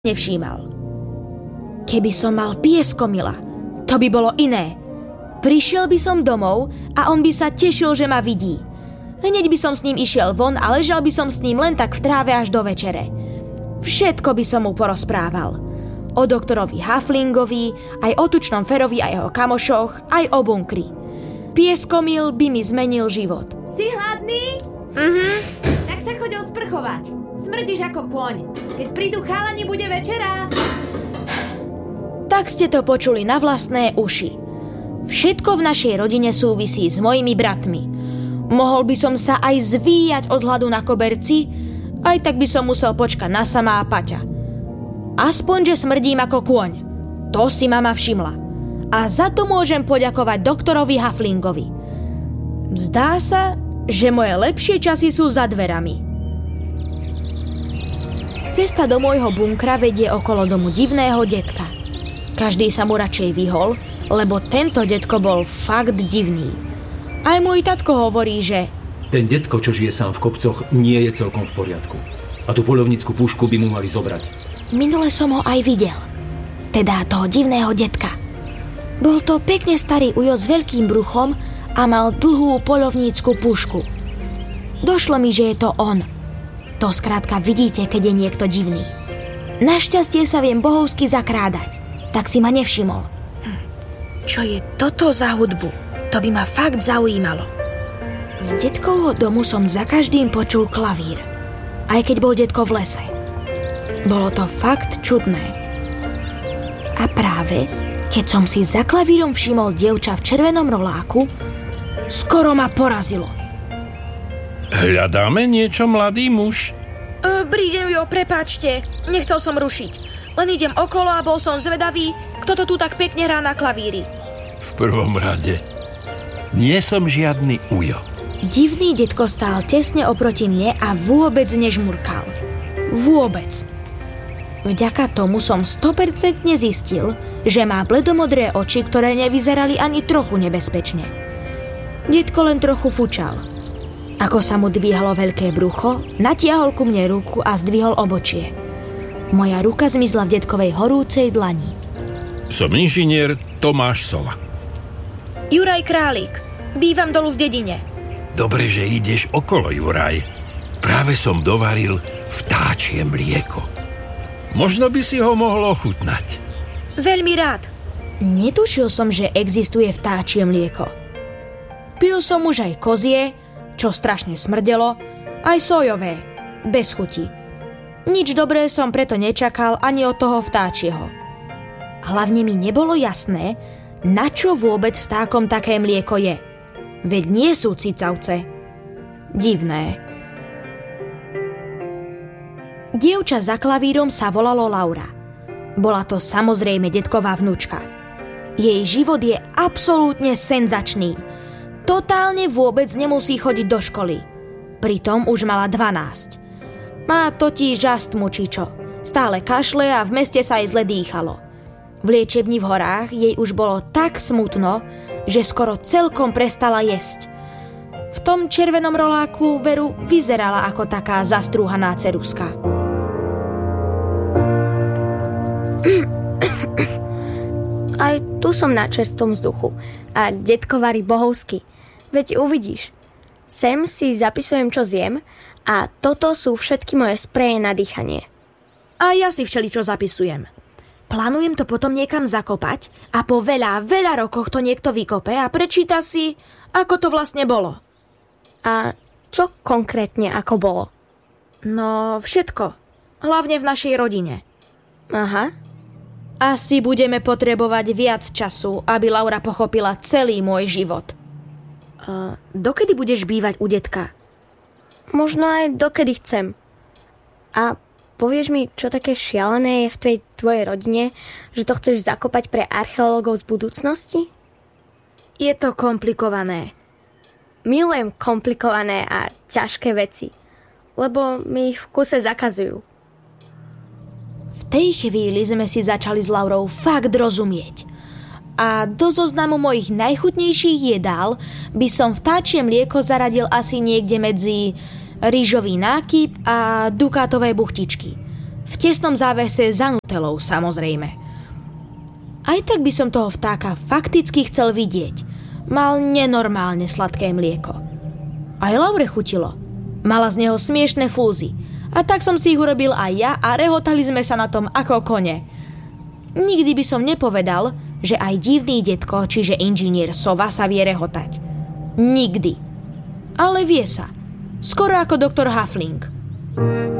nevšímal. Keby som mal pieskomila, to by bolo iné. Prišiel by som domov a on by sa tešil, že ma vidí. Hneď by som s ním išiel von a ležal by som s ním len tak v tráve až do večere. Všetko by som mu porozprával. O doktorovi Haflingovi, aj o tučnom Ferovi a jeho kamošoch, aj o bunkri. Pieskomil by mi zmenil život. Si hladný? Tak sa choď osprchovať. Smrdíš ako kôň. Keď prídu chalani, bude večera. Tak ste to počuli na vlastné uši. Všetko v našej rodine súvisí s mojimi bratmi. Mohol by som sa aj zvíjať od hladu na koberci, aj tak by som musel počkať na Sama a Paťa. Aspoň, že smrdím ako kôň. To si mama všimla. A za to môžem poďakovať doktorovi Haflingovi. Zdá sa, že moje lepšie časy sú za dverami. Cesta do môjho bunkra vedie okolo domu divného detka. Každý sa mu radšej vyhol, lebo tento detko bol fakt divný. Aj môj tatko hovorí, že ten detko, čo žije sám v kopcoch, nie je celkom v poriadku. A tú poľovnícku pušku by mu mali zobrať. Minule som ho aj videl. Teda toho divného detka. Bol to pekne starý ujo s veľkým bruchom a mal dlhú poľovnícku pušku. Došlo mi, že je to on. To skrátka vidíte, keď je niekto divný. Našťastie sa viem bohovsky zakrádať, tak si ma nevšimol. Čo je toto za hudbu? To by ma fakt zaujímalo. Z detkovho domu som za každým počul klavír, aj keď bol detko v lese. Bolo to fakt čudné. A práve, keď som si za klavírom všimol dievča v červenom roláku, skoro ma porazilo. Hľadáme niečo, mladý muž? Prídem, jo, prepáčte, nechcel som rušiť. Len idem okolo a bol som zvedavý, kto to tu tak pekne hrá na klavíri. V prvom rade, nie som žiadny ujo. Divný detko stál tesne oproti mne a vôbec nežmurkal. Vôbec. Vďaka tomu som 100% zistil, že má bledomodré oči, ktoré nevyzerali ani trochu nebezpečne. Detko len trochu fučal. Ako sa mu dvíhalo veľké brucho, natiahol ku mne ruku a zdvihol obočie. Moja ruka zmizla v detkovej horúcej dlani. Som inžinier Tomáš Sova. Juraj Králik. Bývam dolu v dedine. Dobre, že ideš okolo, Juraj. Práve som dovaril vtáčie mlieko. Možno by si ho mohol ochutnať. Veľmi rád. Netušil som, že existuje vtáčie mlieko. Pil som už aj kozie, čo strašne smrdelo, aj sojové, bez chuti. Nič dobré som preto nečakal ani od toho vtáčieho. Hlavne mi nebolo jasné, na čo vôbec vtákom také mlieko je. Veď nie sú cicavce. Divné. Dievča za klavírom sa volalo Laura. Bola to samozrejme detková vnúčka. Jej život je absolútne senzačný. Totálne vôbec nemusí chodiť do školy. Pritom už mala 12. Má totiž astmu čičo. Stále kašle a v meste sa jej zle dýchalo. V liečebni v horách jej už bolo tak smutno, že skoro celkom prestala jesť. V tom červenom roláku veru vyzerala ako taká zastrúhaná ceruska. Aj tu som na čerstvom vzduchu a detko varí bohovsky. Veď uvidíš. Sem si zapisujem, čo zjem, a toto sú všetky moje spreje na dýchanie. A ja si všeličo zapisujem. Plánujem to potom niekam zakopať a po veľa rokoch to niekto vykope a prečíta si, ako to vlastne bolo. A čo konkrétne ako bolo? No, všetko. Hlavne v našej rodine. Aha. Asi budeme potrebovať viac času, aby Laura pochopila celý môj život. Dokedy budeš bývať u detka? Možno aj dokedy chcem. A povieš mi, čo také šialené je v tvojej rodine, že to chceš zakopať pre archeológov z budúcnosti? Je to komplikované. Milujem komplikované a ťažké veci, lebo mi ich v kuse zakazujú. V tej chvíli sme si začali s Laurou fakt rozumieť. A do zoznamu mojich najchutnejších jedál by som vtáčie mlieko zaradil asi niekde medzi rýžový nákyp a dukátové buchtičky. V tesnom závese za Nutelou, samozrejme. Aj tak by som toho vtáka fakticky chcel vidieť. Mal nenormálne sladké mlieko. Aj Laure chutilo. Mala z neho smiešné fúzy. A tak som si ich urobil aj ja a rehotali sme sa na tom ako kone. Nikdy by som nepovedal, že aj divný detko, čiže inžinier Sova sa vie rehotať. Nikdy. Ale vie sa. Skoro ako doktor Huffling.